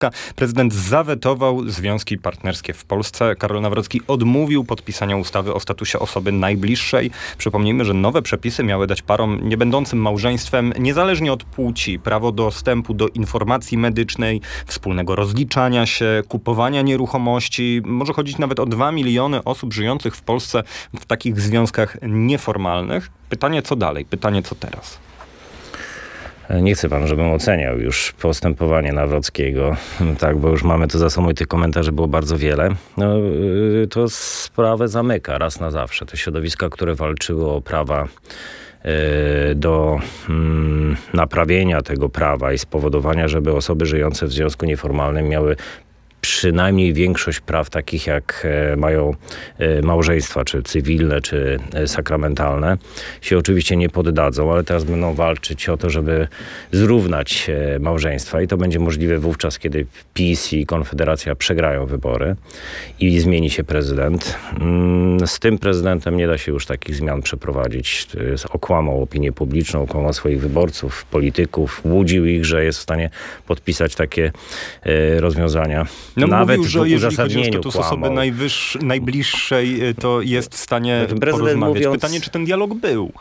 lekka. Prezydent zawetował związki partnerskie w Polsce. Karol Nawrocki odmówił podpisania ustawy o statusie osoby najbliższej. Przypomnijmy, że nowe przepisy miały dać parom nie będącym małżeństwem, niezależnie od płci, prawo dostępu do informacji medycznej, wspólnego rozliczania się, kupowania nieruchomości. Może chodzić nawet o 2 miliony osób żyjących w Polsce w takich związkach nieformalnych. Pytanie, co dalej? Pytanie, co teraz? Nie chcę pan, żebym oceniał już postępowanie Nawrockiego, tak, bo już mamy to za sobą i tych komentarzy było bardzo wiele. To sprawę zamyka raz na zawsze. Te środowiska, które walczyły o prawa do naprawienia tego prawa i spowodowania, żeby osoby żyjące w związku nieformalnym miały przynajmniej większość praw takich, jak mają małżeństwa, czy cywilne, czy sakramentalne, się oczywiście nie poddadzą, ale teraz będą walczyć o to, żeby zrównać małżeństwa i to będzie możliwe wówczas, kiedy PiS i Konfederacja przegrają wybory i zmieni się prezydent. Z tym prezydentem nie da się już takich zmian przeprowadzić. Okłamał opinię publiczną, okłamał swoich wyborców, polityków, łudził ich, że jest w stanie podpisać takie rozwiązania. No nawet mówił, że jeżeli chodzi o status kłamał. osoby najbliższej, to jest w stanie porozmawiać. Mówiąc, pytanie, czy ten dialog był?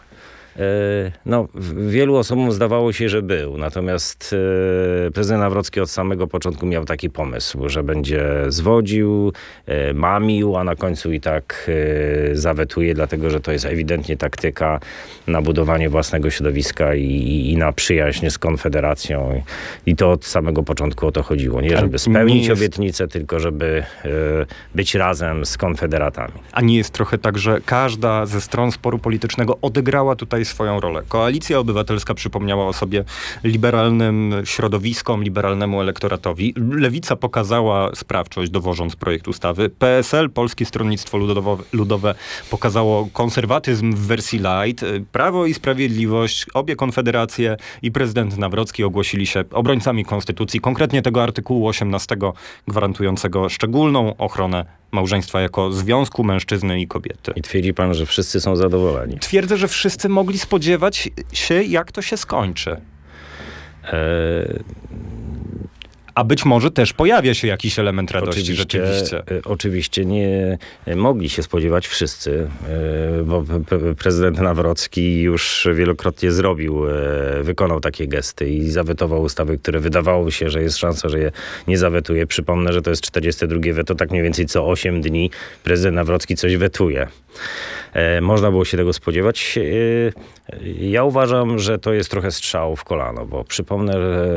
Wielu osobom zdawało się, że był. Natomiast prezydent Nawrocki od samego początku miał taki pomysł, że będzie zwodził, mamił, a na końcu i tak zawetuje, dlatego że to jest ewidentnie taktyka na budowanie własnego środowiska i na przyjaźń z Konfederacją. I to od samego początku o to chodziło. Nie żeby spełnić obietnicę, tylko żeby być razem z konfederatami. A nie jest trochę tak, że każda ze stron sporu politycznego odegrała tutaj swoją rolę. Koalicja Obywatelska przypomniała o sobie liberalnym środowiskom, liberalnemu elektoratowi. Lewica pokazała sprawczość, dowożąc projekt ustawy. PSL, Polskie Stronnictwo Ludowe, pokazało konserwatyzm w wersji light. Prawo i Sprawiedliwość, obie konfederacje i prezydent Nawrocki ogłosili się obrońcami konstytucji, konkretnie tego artykułu 18 gwarantującego szczególną ochronę małżeństwa jako związku mężczyzny i kobiety. I twierdzi pan, że wszyscy są zadowoleni? Twierdzę, że wszyscy mogli spodziewać się, jak to się skończy. A być może też pojawia się jakiś element radości rzeczywiście. Oczywiście nie mogli się spodziewać wszyscy, bo prezydent Nawrocki już wielokrotnie wykonał takie gesty i zawetował ustawy, które wydawało się, że jest szansa, że je nie zawetuje. Przypomnę, że to jest 42 weto, tak mniej więcej co 8 dni prezydent Nawrocki coś wetuje. Można było się tego spodziewać. Ja uważam, że to jest trochę strzał w kolano, bo przypomnę,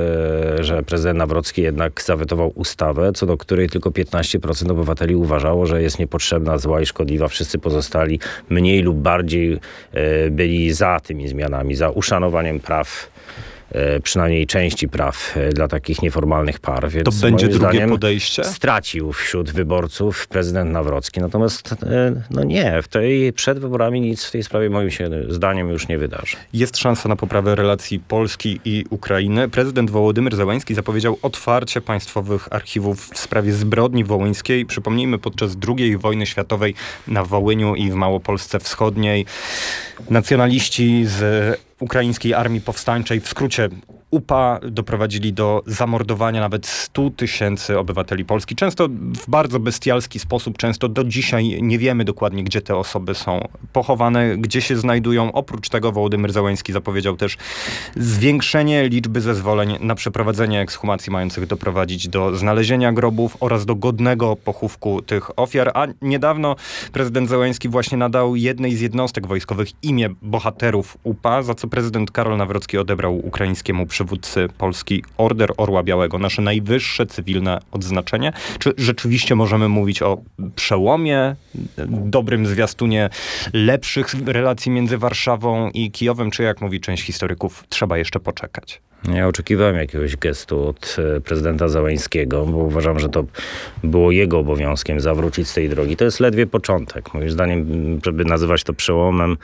że prezydent Nawrocki jednak zawetował ustawę, co do której tylko 15% obywateli uważało, że jest niepotrzebna, zła i szkodliwa. Wszyscy pozostali mniej lub bardziej byli za tymi zmianami, za uszanowaniem praw, przynajmniej części praw dla takich nieformalnych par. Więc to będzie drugie podejście? Stracił wśród wyborców prezydent Nawrocki. Natomiast nie, przed wyborami nic w tej sprawie moim zdaniem już nie wydarzy. Jest szansa na poprawę relacji Polski i Ukrainy. Prezydent Wołodymyr Zełenski zapowiedział otwarcie państwowych archiwów w sprawie zbrodni wołyńskiej. Przypomnijmy, podczas II wojny światowej na Wołyniu i w Małopolsce Wschodniej nacjonaliści z ukraińskiej armii powstańczej, w skrócie UPA, doprowadzili do zamordowania nawet 100 000 obywateli Polski. Często w bardzo bestialski sposób, często do dzisiaj nie wiemy dokładnie, gdzie te osoby są pochowane, gdzie się znajdują. Oprócz tego Wołodymyr Zełenski zapowiedział też zwiększenie liczby zezwoleń na przeprowadzenie ekshumacji mających doprowadzić do znalezienia grobów oraz do godnego pochówku tych ofiar. A niedawno prezydent Zełenski właśnie nadał jednej z jednostek wojskowych imię bohaterów UPA, za co prezydent Karol Nawrocki odebrał ukraińskiemu przywódcy Polski Order Orła Białego, nasze najwyższe cywilne odznaczenie. Czy rzeczywiście możemy mówić o przełomie, dobrym zwiastunie lepszych relacji między Warszawą i Kijowem, czy jak mówi część historyków, trzeba jeszcze poczekać? Ja oczekiwałem jakiegoś gestu od prezydenta Zełenskiego, bo uważam, że to było jego obowiązkiem zawrócić z tej drogi. To jest ledwie początek. Moim zdaniem, żeby nazywać to przełomem,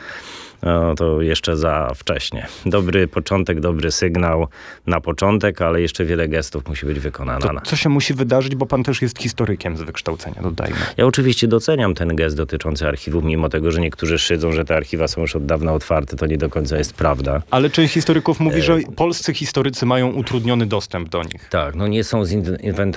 to jeszcze za wcześnie. Dobry początek, dobry sygnał na początek, ale jeszcze wiele gestów musi być wykonane. To co się musi wydarzyć, bo pan też jest historykiem z wykształcenia, dodajmy. Ja oczywiście doceniam ten gest dotyczący archiwów, mimo tego, że niektórzy szydzą, że te archiwa są już od dawna otwarte, to nie do końca jest prawda. Ale część historyków mówi, że polscy historycy historycy mają utrudniony dostęp do nich. Tak, no nie są